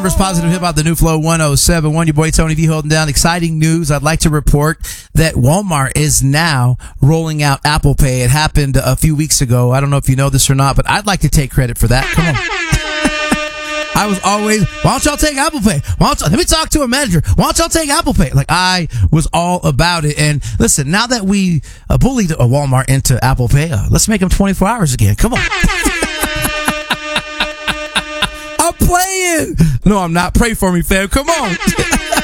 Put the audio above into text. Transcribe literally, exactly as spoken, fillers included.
Positive Hip Hop, the new Flow one oh seven one. Your boy Tony V holding down. Exciting news. I'd like to report that Walmart is now rolling out Apple Pay. It happened a few weeks ago. I don't know if you know this or not, but I'd like to take credit for that. Come on. I was always, why don't y'all take Apple Pay? Why don't y'all, let me talk to a manager. Why don't y'all take Apple Pay? Like, I was all about it. And listen, now that we uh, bullied a Walmart into Apple Pay, uh, let's make them twenty-four hours again. Come on. I'm playing. No, I'm not. Pray for me, fam. Come on.